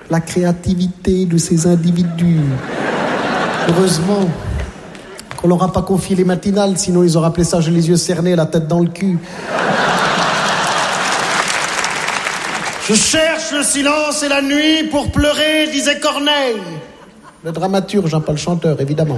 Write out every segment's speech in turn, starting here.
la créativité de ces individus. Heureusement qu'on leur a pas confié les matinales, sinon ils auraient appelé ça « j'ai les yeux cernés, la tête dans le cul ». Je cherche le silence et la nuit pour pleurer, disait Corneille. Le dramaturge, hein, pas le chanteur, évidemment.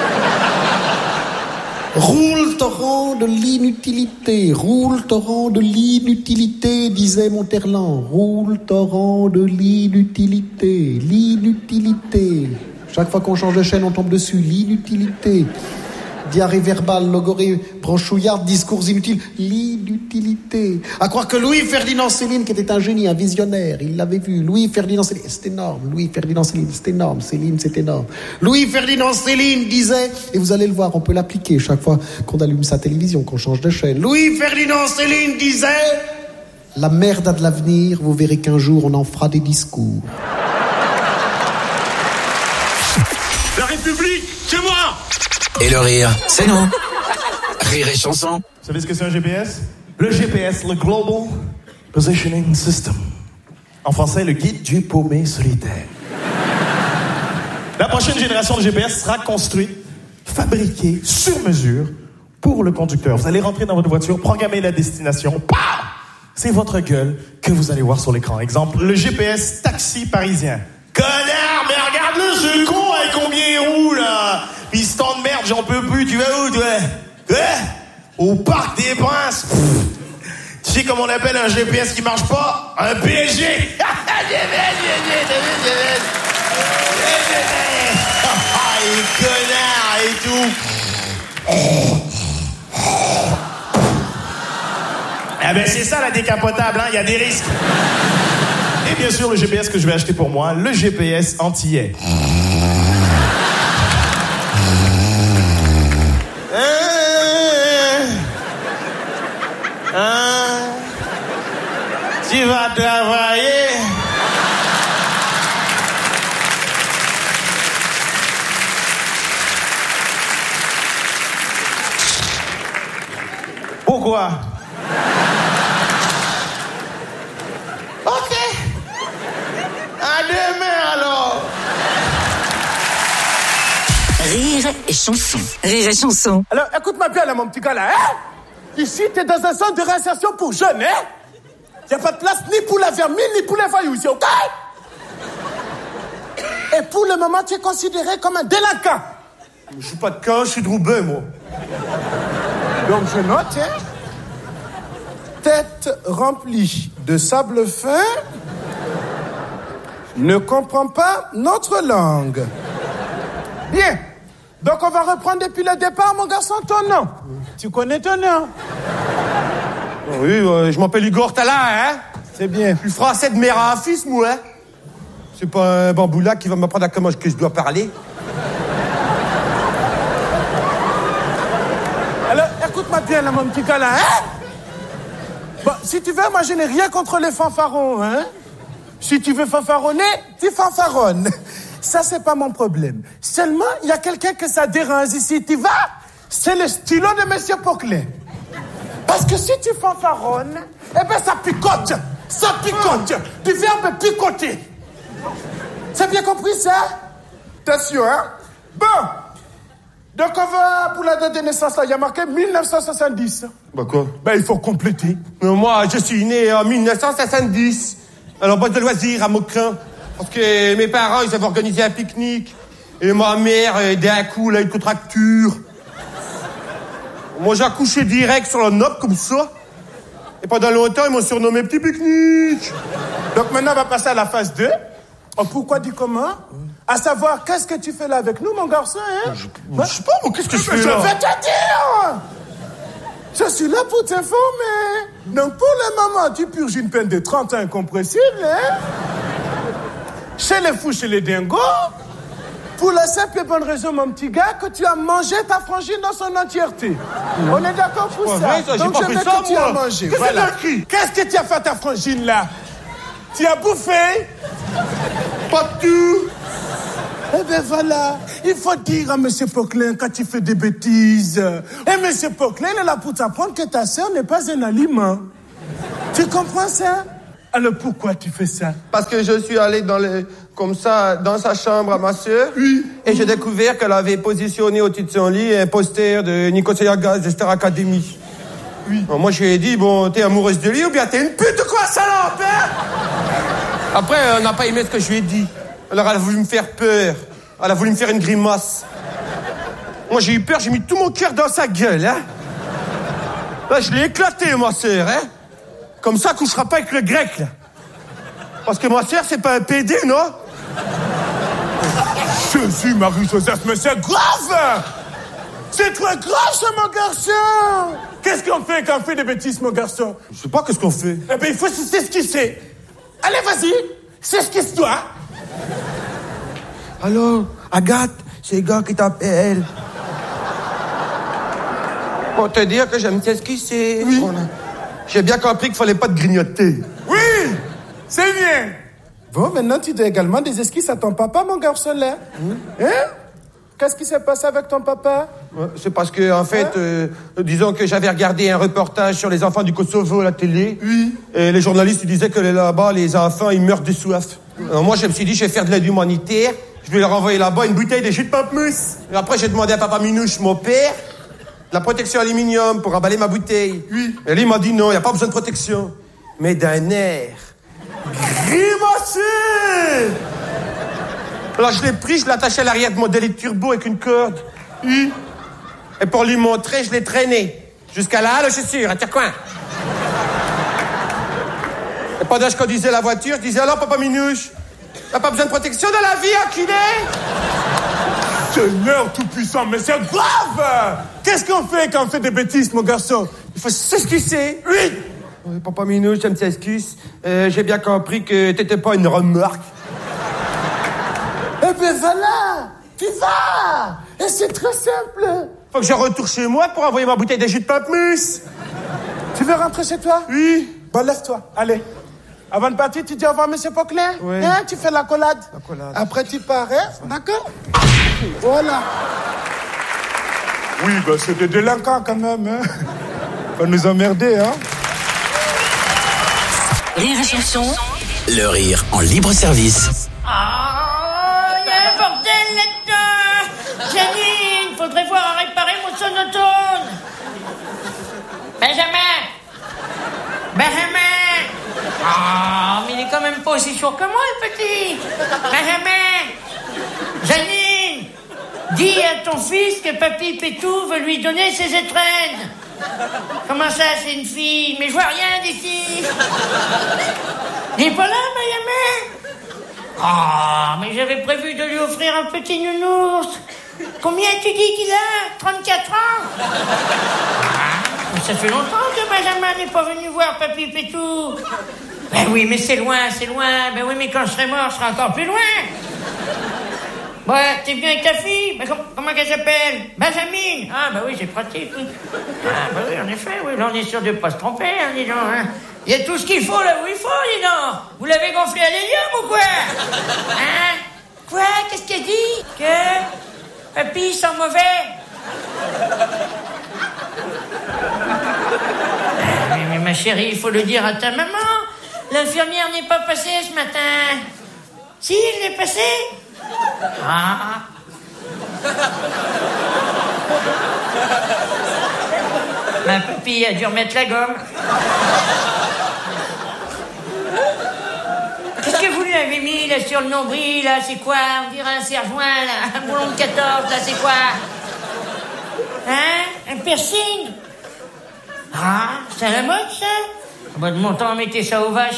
Roule torrent de l'inutilité, roule torrent de l'inutilité, disait Monterland. Roule torrent de l'inutilité, l'inutilité. Chaque fois qu'on change de chaîne, on tombe dessus, l'inutilité. Diarrhée verbale, logorée, branchouillarde, discours inutiles, l'inutilité. À croire que Louis-Ferdinand Céline, qui était un génie, un visionnaire, il l'avait vu. Louis-Ferdinand Céline, c'est énorme. Louis-Ferdinand Céline, c'est énorme. Céline, c'est énorme. Louis-Ferdinand Céline disait, et vous allez le voir, on peut l'appliquer chaque fois qu'on allume sa télévision, qu'on change de chaîne. Louis-Ferdinand Céline disait, la merde a de l'avenir, vous verrez qu'un jour on en fera des discours. La République, c'est moi! Et le rire, c'est nous. Rire et chanson. Vous savez ce que c'est un GPS? Le GPS, le Global Positioning System. En français, le guide du paumé solitaire. La prochaine génération de GPS sera construite, fabriquée sur mesure pour le conducteur. Vous allez rentrer dans votre voiture, programmer la destination. Pah! C'est votre gueule que vous allez voir sur l'écran. Exemple, le GPS taxi parisien. Connard, mais regarde-le, ce con, avec combien il roule, là. Piston de merde, j'en peux plus, tu vas où, toi? Quoi? Au Parc des Princes. Tu sais comment on appelle un GPS qui marche pas? Un PSG. Ah, les connards et tout. Ah ben c'est ça la décapotable, hein, il y a des risques. Et bien sûr le GPS que je vais acheter pour moi, le GPS antillais. Tu vas travailler. Pourquoi? Ok. À demain alors. Rire et chanson. Rire et chanson. Alors, écoute-moi bien là, mon petit gars là, hein? Ici, t'es dans un centre de réinsertion pour jeunes, hein? Y'a pas de place ni pour la vermine, ni pour les voyous ici, ok? Et pour le moment, tu es considéré comme un délinquant. Je suis pas de cas, je suis de Roubaix, moi. Donc, je note, hein? Tête remplie de sable fin, ne comprend pas notre langue. Bien. Donc, on va reprendre depuis le départ, mon garçon, ton nom. Tu connais ton nom? Oui, je m'appelle Igor Tala, hein? C'est bien. Je suis français de mère à fils, moi, hein? C'est pas un bamboula qui va m'apprendre à comment que je dois parler. Alors, écoute-moi bien, là, mon petit gars, là, hein? Bon, si tu veux, moi, je n'ai rien contre les fanfarons, hein? Si tu veux fanfaronner, tu fanfaronnes. Ça, c'est pas mon problème. Seulement, il y a quelqu'un que ça dérange ici. Tu vas? C'est le stylo de Monsieur Poquelin. Parce que si tu fanfaronnes, eh ben, ça picote. Ça picote. Du verbe picoter. C'est bien compris, ça? Attention, hein? Bon. Donc, on va pour la date de naissance, là. Il y a marqué 1970. Bah quoi? Ben, il faut compléter. Moi, je suis né en 1970. Alors, boîte de loisirs à Maucrin. Parce que mes parents, ils avaient organisé un pique-nique. Et ma mère, d'un coup, là, une contracture. Moi, j'ai accouché direct sur la nope, comme ça. Et pendant longtemps, ils m'ont surnommé Petit Pique-nique. Donc, maintenant, on va passer à la phase 2. Pourquoi dit comment? À savoir, qu'est-ce que tu fais là avec nous, mon garçon, hein? Je sais pas, moi, qu'est-ce que je fais Je là? vais te dire! Je suis là pour t'informer. Donc, pour le moment, tu purges une peine de 30 ans incompressible, hein? Chez les fous, chez les dingos. Pour la simple et bonne raison, mon petit gars, que tu as mangé ta frangine dans son entièreté. On est d'accord pour ça? Ouais, ça, j'ai donc, pas je fait veux ça, que tu moi. as mangé. Qu'est-ce Voilà. que t'as écrit? Qu'est-ce que tu as fait à ta frangine, là? Tu as bouffé? Pas tout. Eh ben voilà, il faut dire à Monsieur Poquelin quand tu fais des bêtises. Et Monsieur Poquelin est là pour t'apprendre que ta sœur n'est pas un aliment. Tu comprends ça? Alors pourquoi tu fais ça? Parce que je suis allé comme ça, dans sa chambre à ma sœur. Oui. Et j'ai découvert qu'elle avait positionné au-dessus de son lit un poster de Nicolas Gaz de Star Academy. Oui. Alors moi, je lui ai dit, bon, t'es amoureuse de lui ou bien t'es une pute ou quoi, salope, hein? Après, elle n'a pas aimé ce que je lui ai dit. Alors, elle a voulu me faire peur. Elle a voulu me faire une grimace. Moi, j'ai eu peur, j'ai mis tout mon cœur dans sa gueule, hein. Là, je l'ai éclaté, ma sœur, hein. Comme ça, elle couchera pas avec le grec, là. Parce que ma sœur, c'est pas un PD, non? Jésus, Marie-Joseph, mais c'est grave! C'est très grave, ça, mon garçon! Qu'est-ce qu'on fait quand on fait des bêtises, mon garçon? Je sais pas qu'est-ce qu'on fait. Eh bien, il faut s'esquisser. Allez, vas-y, s'esquisse-toi. Alors, Agathe, c'est le gars qui t'appelle. Pour te dire que j'aime s'esquisser. Oui. J'ai bien compris qu'il fallait pas te grignoter. Oui, c'est bien. Bon, maintenant, tu dois également des esquisses à ton papa, mon garçon, là. Hein? Qu'est-ce qui s'est passé avec ton papa? C'est parce que, en fait, disons que j'avais regardé un reportage sur les enfants du Kosovo à la télé. Oui. Et les journalistes ils disaient que là-bas, les enfants, ils meurent de soif. Alors moi, je me suis dit, je vais faire de l'aide humanitaire. Je vais leur envoyer là-bas une bouteille de jus de pamplemousse. Et après, j'ai demandé à Papa Minouche, mon père, de la protection aluminium pour emballer ma bouteille. Oui. Et lui, il m'a dit non, il n'y a pas besoin de protection. Mais d'un air grimacé. Alors je l'ai pris, je l'ai attaché à l'arrière de mon délit turbo avec une corde. Oui. Et pour lui montrer, je l'ai traîné. Jusqu'à la halle aux chaussures, à Tire-Coin. Et pendant que je conduisais la voiture, je disais, alors, Papa Minouche, t'as pas besoin de protection dans la vie, enculé? Seigneur tout-puissant, mais c'est grave! Qu'est-ce qu'on fait quand on fait des bêtises, mon garçon? Il faut s'excuser. Oui! Oui, Papa Minouche, ça me s'excuse. J'ai bien compris que t'étais pas une remorque. Eh ben voilà! Tu vas! Et c'est très simple! Faut que je retourne chez moi pour envoyer ma bouteille de jus de pamplemousse. Tu veux rentrer chez toi? Oui. Bon, lève-toi, allez. Avant de partir, tu dis au revoir, monsieur Poquelin. Oui. Hein, tu fais l'accolade. L'accolade. Après, tu pars, hein? D'accord? Voilà. Oui, ben c'est des délinquants quand même, hein? Pas nous emmerder, hein? Rire et chanson. Le rire en libre service. Ah, il y a un bordel là-dedans. Janine, faudrait voir à réparer mon sonotone. Benjamin. Ah, mais il est quand même pas aussi sourd que moi, le petit. Benjamin. Janine, dis à ton fils que Papy Pétou veut lui donner ses étrennes. Comment ça, c'est une fille? Mais je vois rien d'ici. Il est pas là, Benjamin? Ah, mais j'avais prévu de lui offrir un petit nounours. Combien tu dis qu'il a? 34 ans? Ah, ça fait longtemps que Benjamin n'est pas venu voir Papy Pétou. Ben oui, mais c'est loin, c'est loin. Ben oui, mais quand je serai mort, je serai encore plus loin. Ouais, t'es venu avec ta fille? Ben, comment qu'elle s'appelle? Benjamin. Ah, ben oui, c'est pratique, oui. Ah, ben oui, en effet, oui. Là, on est sûr de pas se tromper, hein, dis donc, hein. Il y a tout ce qu'il faut là où il faut, dis donc. Vous l'avez gonflé à l'hélium ou quoi? Hein? Quoi? Qu'est-ce qu'elle dit? Que Papy sent mauvais? Mais ma chérie, il faut le dire à ta maman. L'infirmière n'est pas passée ce matin. Si, elle est passée? Ah. Ma papille a dû remettre la gomme. Qu'est-ce que vous lui avez mis là sur le nombril là? C'est quoi? On dirait un serre-joint là, un boulon de 14 là, c'est quoi? Hein? Un piercing? Ah, c'est à la mode ça? Bah, de mon temps, mettez ça aux vaches.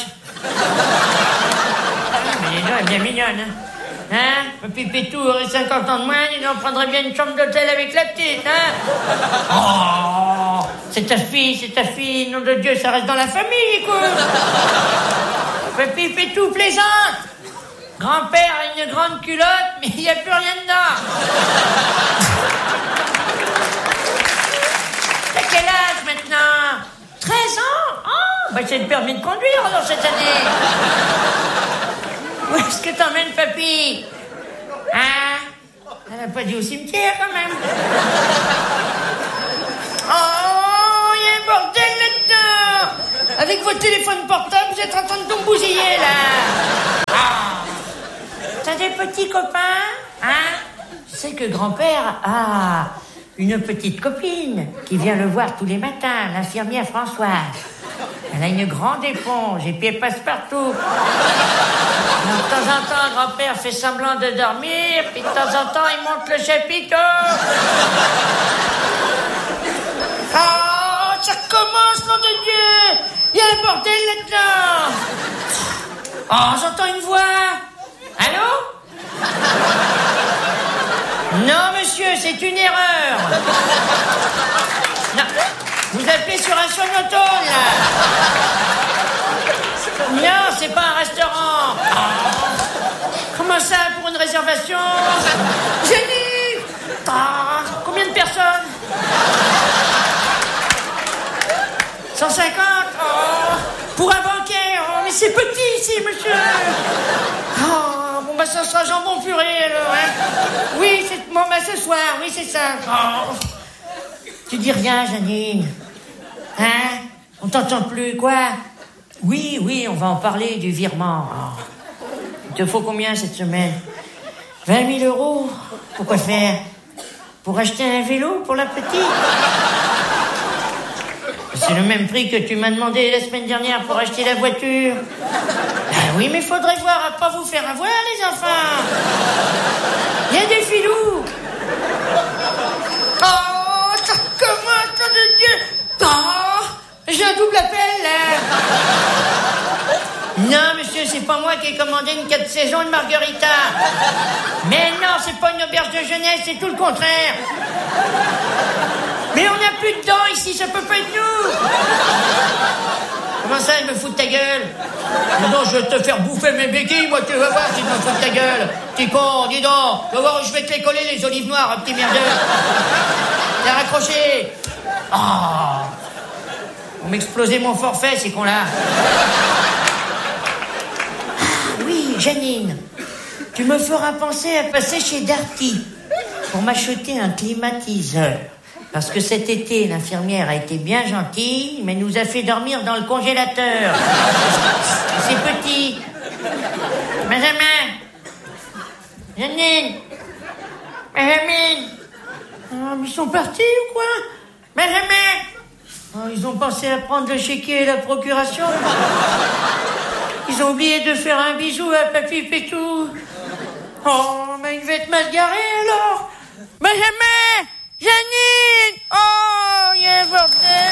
Mais les gens, elle est bien mignonne, hein? Hein? Papy Pétou aurait 50 ans de moins, il en prendrait bien une chambre d'hôtel avec la petite, hein? Oh! C'est ta fille, nom de Dieu, ça reste dans la famille, écoute! Papy Pétou plaisante! Grand-père a une grande culotte, mais il n'y a plus rien dedans! T'as quel âge maintenant? 13 ans? Oh, bah c'est le permis de conduire alors cette année. Où est-ce que t'emmènes, papy? Hein? Elle a pas dit au cimetière quand même. Oh, il y a un bordel là-dedans. Avec votre téléphone portable, vous êtes en train de tout bousiller, là. Ah. T'as des petits copains, hein? Je sais que grand-père a une petite copine qui vient le voir tous les matins, l'infirmière Françoise. Elle a une grande éponge et puis elle passe partout. Donc, de temps en temps, grand-père fait semblant de dormir, puis de temps en temps, il monte le chapiteau. Oh, ça recommence, nom de Dieu! Il y a un bordel là-dedans! Oh, j'entends une voix! Allô? Non, monsieur, c'est une erreur! Non, vous appelez sur un sonotone, là! Non, c'est pas un restaurant! Oh. Comment ça, pour une réservation? Génie! Ah, combien de personnes? 150? Oh, pour un banquet? Oh, mais c'est petit ici, monsieur! Oh, bon, bah, ça sera jambon puré, alors, hein? Oui, c'est... Bon, bah, ce soir, oui, c'est ça. Oh. Tu dis rien, Janine? Hein? On t'entend plus, quoi? Oui, on va en parler du virement. Oh. Il te faut combien cette semaine? 20 000 €? Pourquoi faire? Pour acheter un vélo pour la petite? C'est le même prix que tu m'as demandé la semaine dernière pour acheter la voiture. Ah oui, mais faudrait voir à pas vous faire avoir, les enfants. Il y a des filous. Oh, ça commence, nom de Dieu. Oh, j'ai un double appel, là. Non, monsieur, c'est pas moi qui ai commandé une 4 saisons de margarita. Mais non, c'est pas une auberge de jeunesse, c'est tout le contraire. Mais on n'a plus de dents ici, ça peut pas être nous. Comment ça, il me fout de ta gueule? Non, je vais te faire bouffer mes béquilles, moi, tu vas voir si je me fous de ta gueule. Petit con, dis donc, tu vas voir où je vais te les coller, les olives noires, un petit merdeux. T'as raccroché. Oh. On m'explosait mon forfait, ces cons-là. Ah, oui, Janine, tu me feras penser à passer chez Darty pour m'acheter un climatiseur. Parce que cet été, l'infirmière a été bien gentille, mais nous a fait dormir dans le congélateur. C'est petit. Benjamin. Janine. Benjamin. Oh, mais ils sont partis ou quoi? Benjamin. Oh, ils ont pensé à prendre le chéquier et la procuration. Ils ont oublié de faire un bisou à Papy Pétou. Oh, mais il va être mal garé alors. Benjamin. Janine! Oh, il y a un bordel!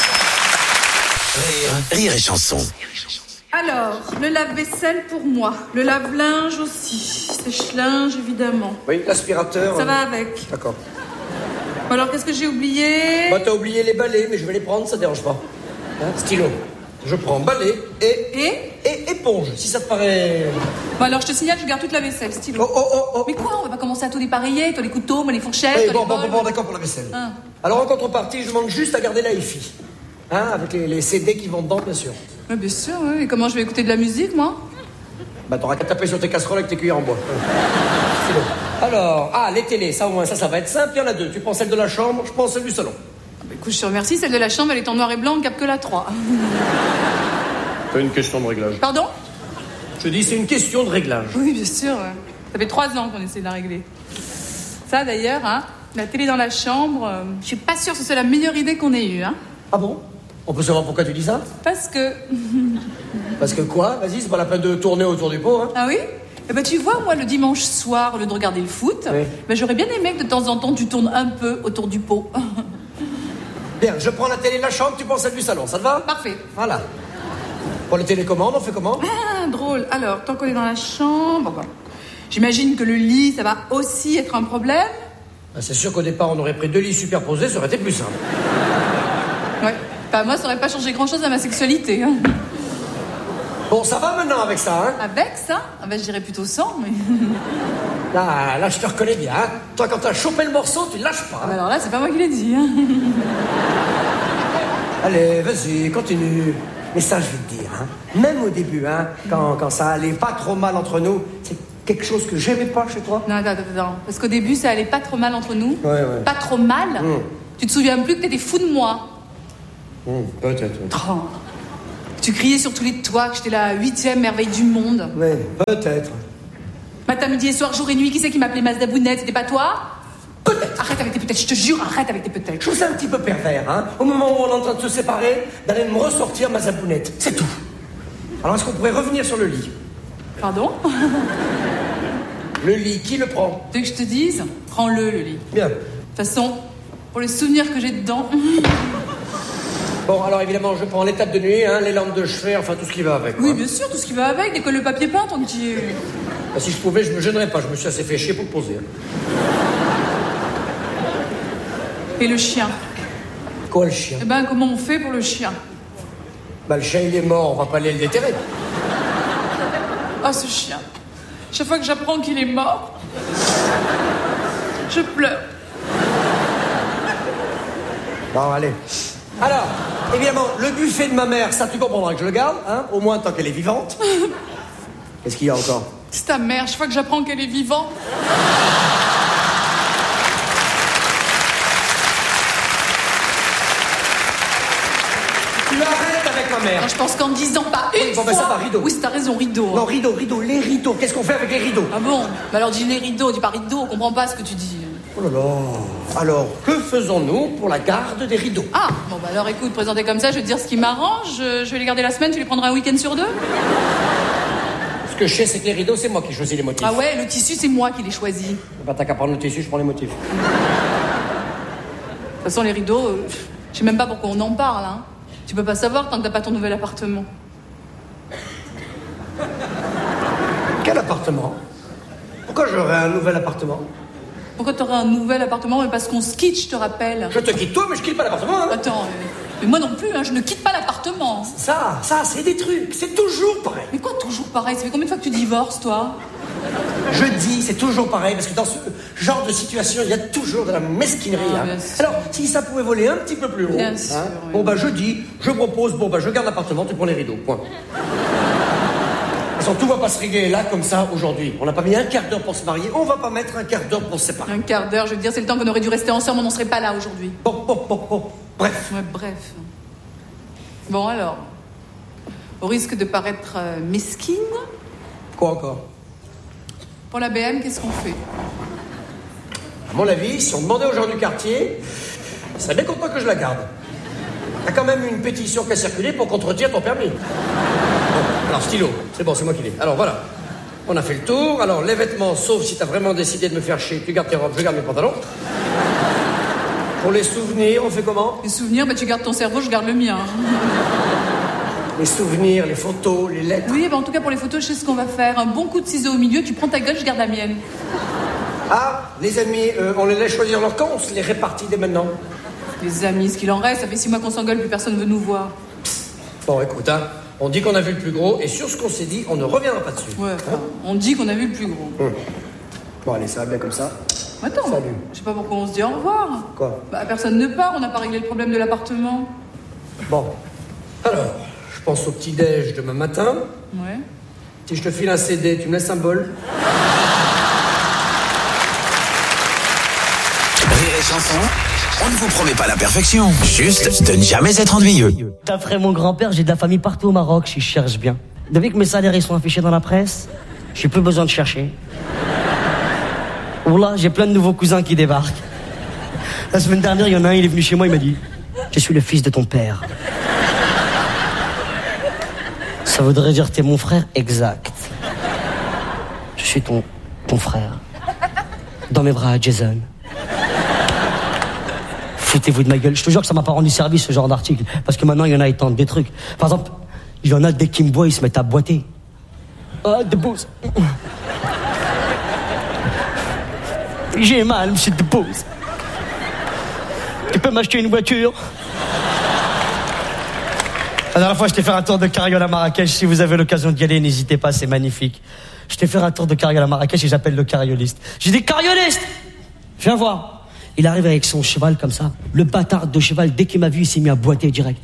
Rire et chanson. Alors, le lave-vaisselle pour moi, le lave-linge aussi, sèche-linge évidemment. Oui, l'aspirateur. Ça va avec. D'accord. Alors, qu'est-ce que j'ai oublié? Bah, t'as oublié les balais, mais je vais les prendre, ça dérange pas. Hein, stylo. Je prends balai et éponge, si ça te paraît... Bon, alors, je te signale, je garde toute la vaisselle, stylo. Oh. Mais quoi? On va pas commencer à tout dépareiller, toi les couteaux, moi les fourchettes, Bon, d'accord pour la vaisselle. Hein. Alors, en contrepartie, je demande juste à garder la hi-fi. Hein, avec les CD qui vont dedans, bien sûr. Ouais, bien sûr, oui. Et comment je vais écouter de la musique, moi? Bah, t'auras qu'à taper sur tes casseroles avec tes cuillères en bois. Stylo. Alors, les télés, ça au moins, ça va être simple, il y en a 2. Tu prends celle de la chambre, je prends celle du salon. Bah, écoute, je te remercie, celle de la chambre, elle est en noir et blanc, on capte que la 3. C'est une question de réglage. Pardon? Je dis, c'est une question de réglage. Oui, bien sûr. Ouais. Ça fait 3 ans qu'on essaie de la régler. Ça, d'ailleurs, hein, la télé dans la chambre, je suis pas sûre que ce soit la meilleure idée qu'on ait eue. Hein. Ah bon? On peut savoir pourquoi tu dis ça? Parce que... Parce que quoi? Vas-y, c'est pas la peine de tourner autour du pot, hein? Ah oui? Eh ben, tu vois, moi, le dimanche soir, au lieu de regarder le foot, oui. Ben, j'aurais bien aimé que de temps en temps, tu tournes un peu autour du pot. Bien, je prends la télé de la chambre, tu prends celle du salon, ça te va? Parfait. Voilà. Pour les télécommandes, on fait comment? Ah, drôle. Alors, tant qu'on est dans la chambre, bon, j'imagine que le lit, ça va aussi être un problème. Ben, c'est sûr qu'au départ, on aurait pris 2 lits superposés, ça aurait été plus simple. Ouais. Enfin, moi, ça aurait pas changé grand-chose à ma sexualité. Hein. Bon, ça va maintenant avec ça, hein? Avec ça? Ah ben, je dirais plutôt sans, mais... Là, je te reconnais bien, hein? Toi, quand t'as chopé le morceau, tu le lâches pas. Hein? Ah ben alors là, c'est pas moi qui l'ai dit, hein. Allez, vas-y, continue. Mais ça, je vais te dire, hein? Même au début, hein? Quand ça allait pas trop mal entre nous, c'est quelque chose que j'aimais pas chez toi. Non, attends. Parce qu'au début, ça allait pas trop mal entre nous. Ouais. Pas trop mal? Tu te souviens plus que t'étais fou de moi? Peut-être. Oh. Tu criais sur tous les toits que j'étais la 8e merveille du monde. Oui, peut-être. Matin, midi et soir, jour et nuit, qui c'est qui m'appelait Mazda Bounette? C'était pas toi? Peut-être. Arrête avec tes peut-être, je te jure, arrête avec tes peut-être. Je trouve ça un petit peu pervers, hein. Au moment où on est en train de se séparer, d'aller me ressortir ma zabounette. C'est tout. Alors, est-ce qu'on pourrait revenir sur le lit? Pardon? Le lit, qui le prend? Tu veux que je te dise? Prends-le, le lit. Bien. De toute façon, pour les souvenirs que j'ai dedans... Bon, alors évidemment, je prends les tables de nuit, hein, les lampes de chevet, enfin tout ce qui va avec. Oui, bien sûr, tout ce qui va avec. Décolle le papier peint, tant que tu... Bah, si je pouvais, je me gênerais pas. Je me suis assez fait chier pour le poser. Et le chien? Quoi, le chien? Eh ben, comment on fait pour le chien? Bah, le chien, il est mort, on va pas aller le déterrer. Ah, ce chien. Chaque fois que j'apprends qu'il est mort, je pleure. Bon, allez. Alors, évidemment, le buffet de ma mère, ça, tu comprendras que je le garde, hein, au moins tant qu'elle est vivante. Qu'est-ce qu'il y a encore? C'est ta mère, chaque fois que j'apprends qu'elle est vivante. Tu arrêtes avec ma mère. Non, je pense qu'en 10 ans, pas une bon, fois... ben ça va, rideau. Oui, t'as raison, rideau. Non, rideau, les rideaux. Qu'est-ce qu'on fait avec les rideaux? Ah bon? Bah alors dis les rideaux, dis pas rideau, on comprend pas ce que tu dis. Oh là là. Alors, que faisons-nous pour la garde des rideaux? Ah, bon bah alors écoute, présenté comme ça, je vais te dire ce qui m'arrange. Je vais les garder la semaine, tu les prendras un week-end sur 2? Ce que je sais, c'est que les rideaux, c'est moi qui choisis les motifs. Ah ouais, le tissu, c'est moi qui l'ai choisi. Bah, t'as qu'à prendre le tissu, je prends les motifs. De toute façon, les rideaux, je sais même pas pourquoi on en parle, hein. Tu peux pas savoir tant que t'as pas ton nouvel appartement. Quel appartement? Pourquoi j'aurais un nouvel appartement? Pourquoi t'aurais un nouvel appartement? Mais parce qu'on se quitte, je te rappelle. Je te quitte toi, mais je quitte pas l'appartement, hein. Attends, mais moi non plus, hein, je ne quitte pas l'appartement. Ça, c'est des trucs, c'est toujours pareil. Mais quoi, toujours pareil? Ça fait combien de fois que tu divorces, toi? Je dis, c'est toujours pareil, parce que dans ce genre de situation, il y a toujours de la mesquinerie. Ah, hein. bien sûr. Alors, si ça pouvait voler un petit peu plus haut, Bien sûr, oui. bon, bah, je dis, je propose, bon, bah, je garde l'appartement, tu prends les rideaux, point. De toute façon, tout va pas se régler là, comme ça, aujourd'hui. On n'a pas mis un quart d'heure pour se marier, on va pas mettre un quart d'heure pour se séparer. Un quart d'heure, je veux dire, c'est le temps qu'on aurait dû rester ensemble, on n'en serait pas là aujourd'hui. Bon. Bref. Ouais, bref. Bon, alors, au risque de paraître mesquine, Quoi encore? pour la BM, qu'est-ce qu'on fait? À mon avis, si on demandait aux gens du quartier, ils seraient bien contents que je la garde. Il y a quand même une pétition qui a circulé pour qu'on te retire ton permis. Bon, alors stylo, c'est bon, c'est moi qui l'ai. Alors voilà, on a fait le tour. Alors les vêtements, sauf si t'as vraiment décidé de me faire chier, tu gardes tes robes, je garde mes pantalons. Pour les souvenirs, on fait comment? Les souvenirs, bah tu gardes ton cerveau, je garde le mien. Les souvenirs, les photos, les lettres. Oui, bah en tout cas pour les photos, je sais ce qu'on va faire. Un bon coup de ciseau au milieu, tu prends ta gueule, je garde la mienne. Ah, les amis, on les laisse choisir leur camp, on se les répartit dès maintenant. Les amis, ce qu'il en reste, ça fait 6 mois qu'on s'engueule, plus personne veut nous voir. Bon, écoute, hein, on dit qu'on a vu le plus gros, et sur ce qu'on s'est dit, on ne reviendra pas dessus. Ouais, enfin, on dit qu'on a vu le plus gros. Bon, allez, ça va bien comme ça. Attends, Salut. je sais pas pourquoi on se dit au revoir. Quoi? Bah personne ne part, on n'a pas réglé le problème de l'appartement. Bon, alors, je pense au petit-déj demain matin. Ouais. Si je te file un CD, tu me laisses un bol? Rire et chanson, on ne vous promet pas la perfection, juste de ne jamais être ennuyeux. D'après mon grand-père, j'ai de la famille partout au Maroc, si je cherche bien. Depuis que mes salaires ils sont affichés dans la presse, j'ai plus besoin de chercher. Oula, j'ai plein de nouveaux cousins qui débarquent. La semaine dernière, il y en a un, il est venu chez moi, il m'a dit « Je suis le fils de ton père. » Ça voudrait dire « T'es mon frère ?» Exact. Je suis ton frère. Dans mes bras, Jason. Foutez-vous de ma gueule. Je te jure que ça m'a pas rendu service, ce genre d'article. Parce que maintenant, il y en a, ils tentent des trucs. Par exemple, il y en a, dès qu'ils me voient, ils se mettent à boiter. Ah, de bouse. J'ai mal, monsieur de bouse. Tu peux m'acheter une voiture? La dernière fois, je t'ai fait un tour de carriole à Marrakech. Si vous avez l'occasion d'y aller, n'hésitez pas, c'est magnifique. Je t'ai fait un tour de carriole à Marrakech et j'appelle le carrioliste. J'ai dit, carrioliste! Viens voir. Il arrive avec son cheval comme ça. Le bâtard de cheval, dès qu'il m'a vu, il s'est mis à boiter direct.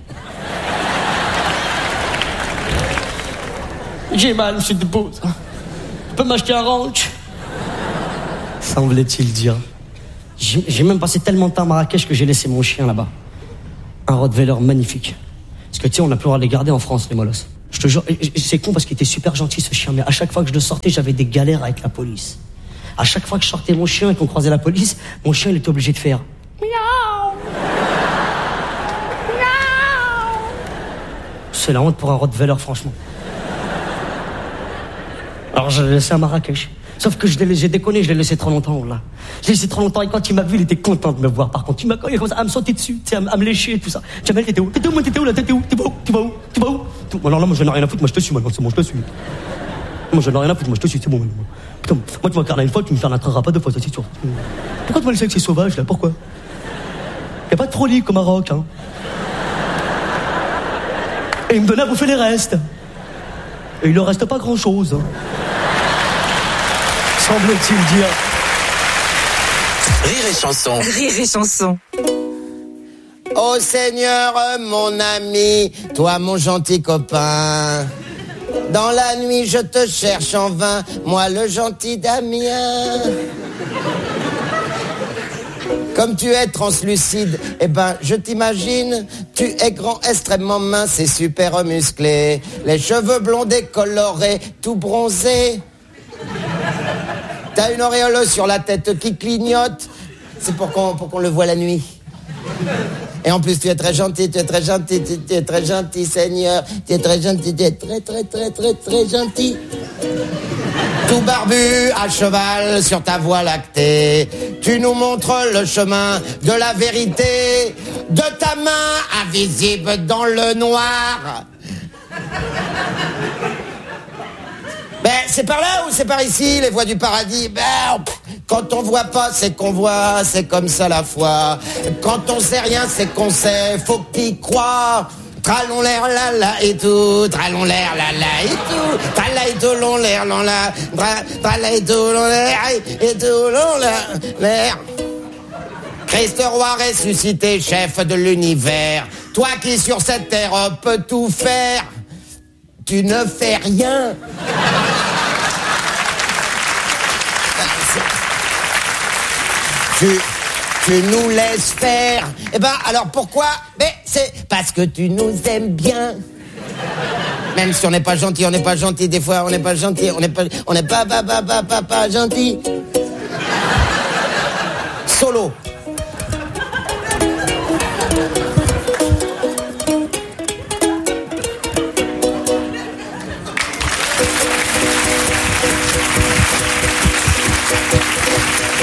J'ai mal, monsieur de Beauce. Tu peux m'acheter un ranch? Semblait-il dire. J'ai même passé tellement de temps à Marrakech que j'ai laissé mon chien là-bas. Un Rottweiler magnifique. Parce que tu sais, on n'a plus le droit de les garder en France, les molosses. Je te jure, c'est con parce qu'il était super gentil ce chien, mais à chaque fois que je le sortais, j'avais des galères avec la police. À chaque fois que je sortais mon chien et qu'on croisait la police, mon chien il était obligé de faire miaou. Miaou. C'est la honte pour un Rottweiler, franchement. Alors je l'ai laissé à Marrakech. Sauf que j'ai déconné, je l'ai laissé trop longtemps là. Je l'ai laissé trop longtemps et quand il m'a vu, il était content de me voir. Par contre, il a commencé à me sauter dessus, tu sais, à me lécher et tout ça. Jamel, t'étais où? T'étais où, moi, t'étais où là? T'étais où? Tu vas où? Tu vas où? Tu vas où? Alors là, moi, j'en ai rien à foutre, moi, je te suis, maintenant, c'est bon, je te suis. Moi, j'en ai rien à foutre, moi, je te suis, c'est bon, maintenant. Putain, moi, tu m'incarnes une fois, tu me carnateras pas deux fois, ça, c'est sûr. Pourquoi tu m'as laissé avec ces sauvages, là? Pourquoi? Y'a pas de trop libre comme Maroc, hein. Et il me donnait à bouffer les restes. Et il leur reste pas grand chose, hein. Semble-t-il dire. Rire et chanson. Rire et chanson. Ô Seigneur, mon ami, toi mon gentil copain, dans la nuit je te cherche en vain, moi le gentil Damien. Comme tu es translucide, eh ben je t'imagine, tu es grand, extrêmement mince et super musclé, les cheveux blonds décolorés, tout bronzé. T'as une auréole sur la tête qui clignote, c'est pour qu'on le voit la nuit. Et en plus, tu es très gentil, tu es très gentil, tu es très gentil, Seigneur. Tu es très gentil, tu es très, très, très, très, très gentil. Tout barbu, à cheval, sur ta voie lactée. Tu nous montres le chemin de la vérité. De ta main, invisible dans le noir. Ben, c'est par là ou c'est par ici, les voies du paradis? Ben, quand on voit pas, c'est qu'on voit, c'est comme ça la foi. Quand on sait rien, c'est qu'on sait, faut y croire. Tralon l'air la la et tout, tralon l'air la la et tout, trala et tout l'on l'air l'on la, trala et tout l'on l'air et tout l'on l'air. Christ roi ressuscité, chef de l'univers, toi qui sur cette terre peux tout faire, tu ne fais rien. Tu nous laisses faire. Eh ben, alors pourquoi? Mais c'est parce que tu nous aimes bien. Même si on n'est pas gentil, on n'est pas gentil. Des fois, on n'est pas gentil, on n'est pas gentil. Solo.